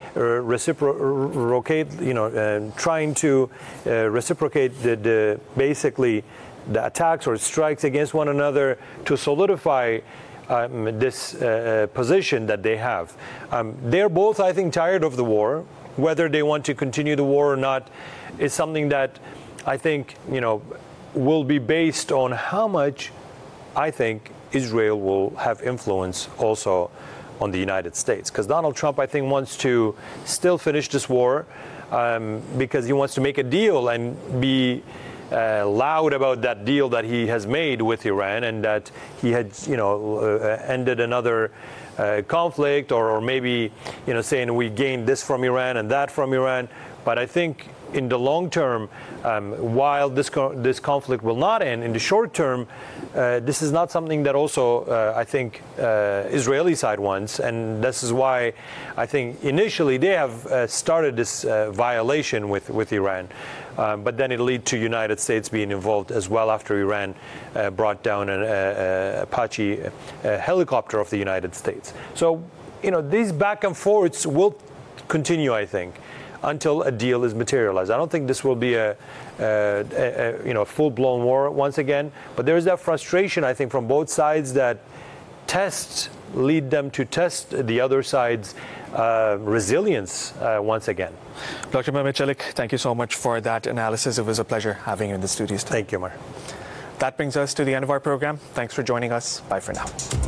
reciprocate, trying to reciprocate basically the attacks or strikes against one another to solidify this position that they have. They're both, I think, tired of the war. Whether they want to continue the war or not is something that I think, will be based on how much I think Israel will have influence also on the United States. Because Donald Trump, I think, wants to still finish this war because he wants to make a deal and be loud about that deal that he has made with Iran, and that he had, ended another conflict, or maybe, saying we gained this from Iran and that from Iran. But I think in the long term, while this conflict will not end, in the short term, this is not something that also I think Israeli side wants, and this is why I think initially they have started this violation with Iran, but then it led to United States being involved as well after Iran brought down an Apache helicopter of the United States. So these back and forths will continue, I think, until a deal is materialized. I don't think this will be a full-blown war once again, but there is that frustration, I think, from both sides that tests lead them to test the other side's resilience once again. Dr. Mehmet Çelik, thank you so much for that analysis. It was a pleasure having you in the studios today. Thank you, Mar. That brings us to the end of our program. Thanks for joining us. Bye for now.